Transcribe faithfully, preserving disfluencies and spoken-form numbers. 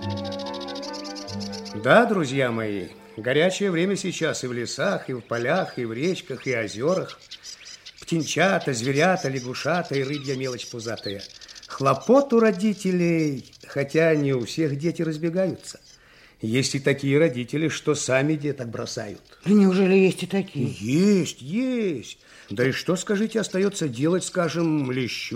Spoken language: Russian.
Да, друзья мои, горячее время сейчас и в лесах, и в полях, и в речках, и озерах. Птенчата, зверята, лягушата и рыбья мелочь пузатая. Хлопот у родителей, хотя не у всех дети разбегаются. Есть и такие родители, что сами деток бросают. Да неужели есть и такие? Есть, есть. Да и что, скажите, остается делать, скажем, лещу?